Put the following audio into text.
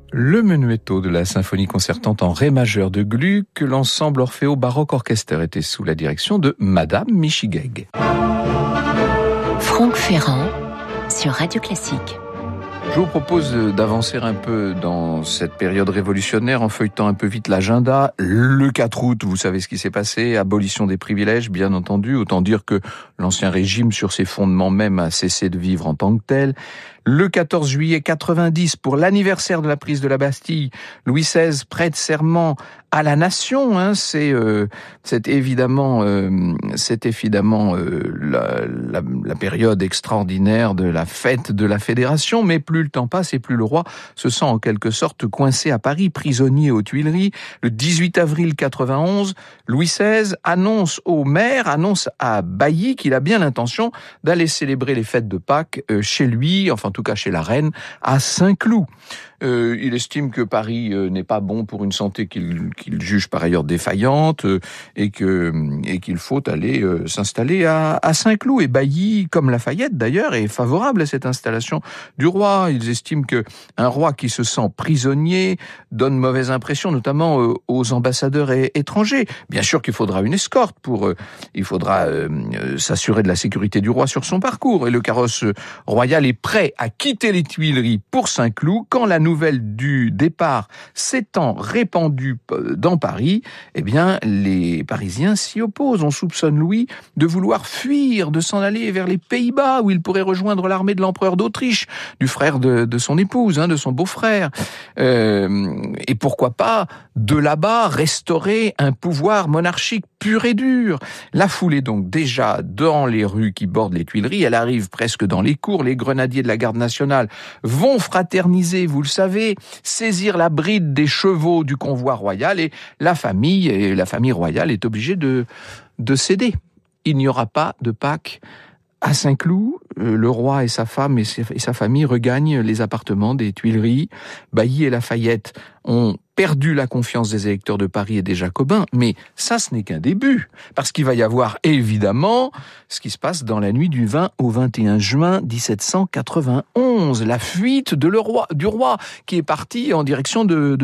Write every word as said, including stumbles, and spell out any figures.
Le menuetto de la symphonie concertante en ré majeur de Gluck, l'ensemble Orfeo Baroque Orchester était sous la direction de Madame Michigeg. Franck Ferrand sur Radio Classique. Je vous propose d'avancer un peu dans cette période révolutionnaire en feuilletant un peu vite l'agenda. Le quatre août, vous savez ce qui s'est passé, abolition des privilèges, bien entendu. Autant dire que l'ancien régime, sur ses fondements même, a cessé de vivre en tant que tel. Le quatorze juillet quatre-vingt-dix, pour l'anniversaire de la prise de la Bastille, Louis seize prête serment à la nation. Hein, c'est, euh, c'est évidemment, euh, c'est évidemment euh, la, la, la période extraordinaire de la fête de la Fédération. Mais plus le temps passe et plus le roi se sent en quelque sorte coincé à Paris, prisonnier aux Tuileries. Le dix-huit avril quatre-vingt-onze, Louis seize annonce au maire, annonce à Bailly qu'il a bien l'intention d'aller célébrer les fêtes de Pâques euh, chez lui, enfin en tout cas chez la reine, à Saint-Cloud. Euh, il estime que Paris euh, n'est pas bon pour une santé qu'il, qu'il juge par ailleurs défaillante euh, et que et qu'il faut aller euh, s'installer à, à Saint-Cloud. Et Bailly, comme Lafayette d'ailleurs, est favorable à cette installation du roi. Ils estiment que un roi qui se sent prisonnier donne mauvaise impression, notamment euh, aux ambassadeurs et, étrangers. Bien sûr qu'il faudra une escorte pour, euh, il faudra euh, euh, s'assurer de la sécurité du roi sur son parcours. Et le carrosse royal est prêt à quitter les Tuileries pour Saint-Cloud quand la nouvelle du départ s'étant répandue dans Paris, eh bien, les Parisiens s'y opposent. On soupçonne Louis de vouloir fuir, de s'en aller vers les Pays-Bas, où il pourrait rejoindre l'armée de l'empereur d'Autriche, du frère de, de son épouse, hein, de son beau-frère. Euh, et pourquoi pas, de là-bas, restaurer un pouvoir monarchique pur et dur. La foule est donc déjà dans les rues qui bordent les Tuileries. Elle arrive presque dans les cours. Les grenadiers de la garde nationale vont fraterniser, vous le savez, saisir la bride des chevaux du convoi royal, et la famille et la famille royale est obligée de de céder. Il n'y aura pas de Pâques à Saint-Cloud. Le roi et sa femme et sa famille regagnent les appartements des Tuileries. Bailly et Lafayette ont perdu la confiance des électeurs de Paris et des Jacobins, mais ça, ce n'est qu'un début, parce qu'il va y avoir évidemment ce qui se passe dans la nuit du vingt au vingt et un juin dix-sept cent quatre-vingt-onze, la fuite de le roi, du roi qui est parti en direction de, de